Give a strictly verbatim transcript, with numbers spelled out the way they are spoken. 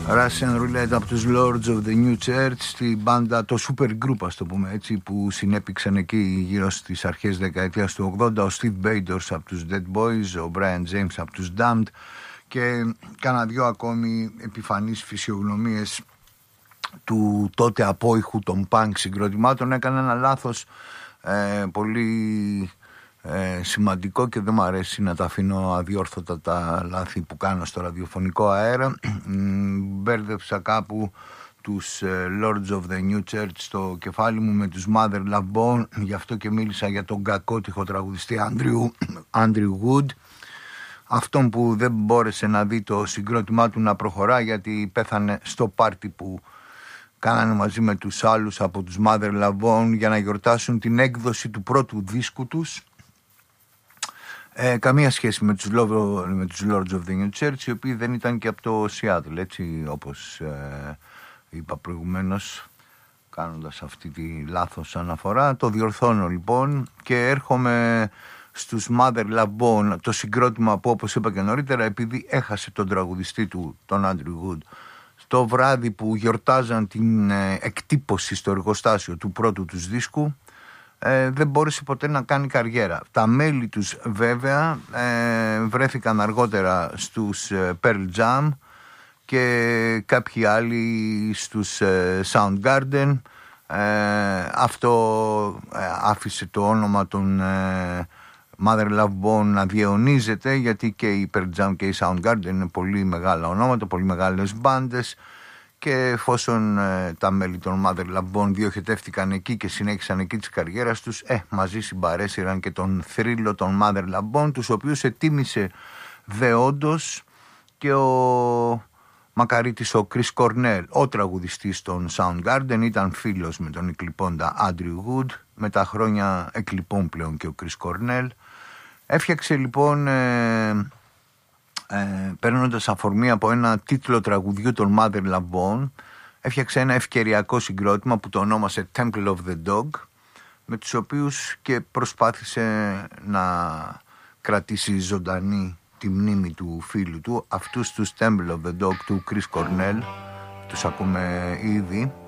Russian Roulette από τους Lords of the New Church, στη μπάντα, το super group ας το πούμε έτσι, που συνέπηξαν εκεί γύρω στις αρχές δεκαετίας του ογδόντα, ο Steve Badors από τους Dead Boys, ο Brian James από τους Damned και κάνα δυο ακόμη επιφανείς φυσιογνωμίες του τότε απόϊχου των punk συγκροτημάτων. Έκανε ένα λάθος ε, πολύ ε, σημαντικό και δεν μου αρέσει να τα αφήνω αδιόρθωτα τα λάθη που κάνω στο ραδιοφωνικό αέρα. Μπέρδεψα κάπου τους ε, Lords of the New Church στο κεφάλι μου με τους Mother Love Bone, γι' αυτό και μίλησα για τον κακότυχο τραγουδιστή Andrew, Andrew Wood, αυτόν που δεν μπόρεσε να δει το συγκρότημά του να προχωρά γιατί πέθανε στο πάρτι που κάνανε μαζί με τους άλλους από τους Mother Love Bone για να γιορτάσουν την έκδοση του πρώτου δίσκου τους. Ε, καμία σχέση με τους, Lord, με τους Lords of the New Church, οι οποίοι δεν ήταν και από το Seattle, έτσι όπως ε, είπα προηγουμένως, κάνοντας αυτή τη λάθος αναφορά. Το διορθώνω λοιπόν και έρχομαι στους Mother Love Bone, το συγκρότημα που όπως είπα και νωρίτερα, επειδή έχασε τον τραγουδιστή του, τον Andrew Wood, το βράδυ που γιορτάζαν την ε, εκτύπωση στο εργοστάσιο του πρώτου τους δίσκου, ε, δεν μπόρεσε ποτέ να κάνει καριέρα. Τα μέλη τους βέβαια ε, βρέθηκαν αργότερα στους ε, Pearl Jam και κάποιοι άλλοι στους ε, Soundgarden. Ε, αυτό ε, άφησε το όνομα των ε, Mother Love Bone να διαιωνίζεται, γιατί και οι Pearl Jam και οι Soundgarden είναι πολύ μεγάλα ονόματα, πολύ μεγάλες μπάντες, και εφόσον ε, τα μέλη των Mother Love Bone διοχετεύτηκαν εκεί και συνέχισαν εκεί τις καριέρας τους, ε, μαζί συμπαρέσυραν και τον θρύλο των Mother Love Bone, τους οποίους ετίμησε δεόντως και ο μακαρίτης ο Chris Cornell, ο τραγουδιστής των Soundgarden, ήταν φίλος με τον εκλειπώντα Andrew Wood, με τα χρόνια εκλειπών πλέον και ο Chris Cornell. Έφτιαξε λοιπόν, ε, ε, παίρνοντας αφορμή από ένα τίτλο τραγουδιού των Mother Love Bone, έφτιαξε ένα ευκαιριακό συγκρότημα που το ονόμασε Temple of the Dog, με τους οποίους και προσπάθησε να κρατήσει ζωντανή τη μνήμη του φίλου του. Αυτούς τους Temple of the Dog του Chris Cornell τους ακούμε ήδη.